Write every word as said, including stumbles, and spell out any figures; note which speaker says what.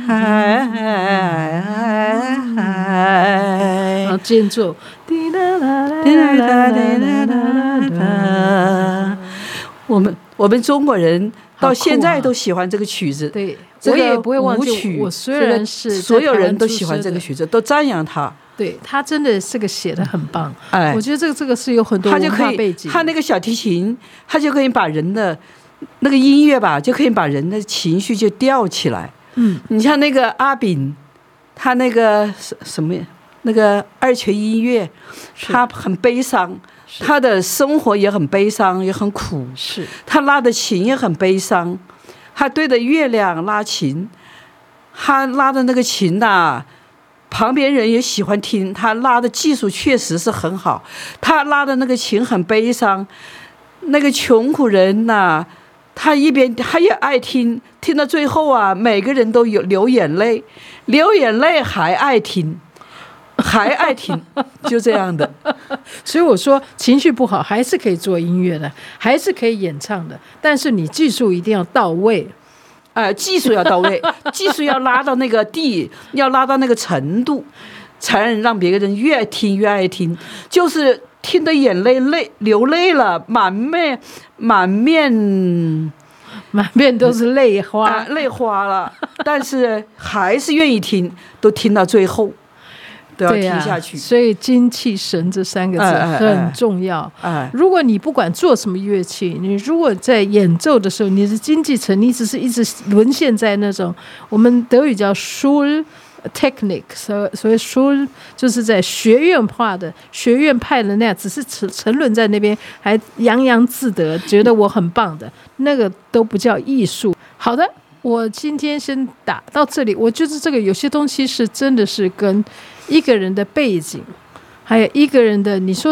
Speaker 1: 然后间奏，
Speaker 2: 我们我们中国人到现在都喜欢这个曲子。
Speaker 1: 对，
Speaker 2: 我
Speaker 1: 也不会忘记。
Speaker 2: 曲
Speaker 1: 我虽然是
Speaker 2: 所有人都喜欢这个曲子，都赞扬他。
Speaker 1: 对，他真的这个写得很棒。
Speaker 2: 哎，
Speaker 1: 我觉得这个这个是有很多文化背景。
Speaker 2: 他那个小提琴，他就可以把人的那个音乐吧，就可以把人的情绪就吊起来。
Speaker 1: 嗯，
Speaker 2: 你像那个阿炳，他那个什么那个二泉音乐，他很悲伤，他的生活也很悲伤，也很苦。
Speaker 1: 是，
Speaker 2: 他拉的琴也很悲伤，他对着月亮拉琴，他拉的那个琴呐、啊，旁边人也喜欢听。他拉的技术确实是很好，他拉的那个琴很悲伤，那个穷苦人呐、啊。他一边他也爱听，听到最后啊，每个人都有流眼泪，流眼泪还爱听，还爱听，就这样的。
Speaker 1: 所以我说，情绪不好还是可以做音乐的，还是可以演唱的，但是你技术一定要到位。
Speaker 2: 呃，技术要到位，技术要拉到那个地，要拉到那个程度，才能让别人越听越爱听。就是听得眼泪泪流泪了，满面满面
Speaker 1: 满面都是泪花，
Speaker 2: 啊、泪花了，但是还是愿意听，都听到最后，都要听下去。
Speaker 1: 啊、所以精气神这三个字很重要。
Speaker 2: 哎哎哎
Speaker 1: 如果你不管做什么乐器，你如果在演奏的时候，你的精气神，你只是一直沦陷在那种我们德语叫 Schultechnik， 所所谓 Schul 就是在学院化的学院派的那样，只是沉沦在那边，还洋洋自得，觉得我很棒的，那个都不叫艺术。好的，我今天先打到这里。我觉得这个有些东西是真的是跟一个人的背景，还有一个人的你说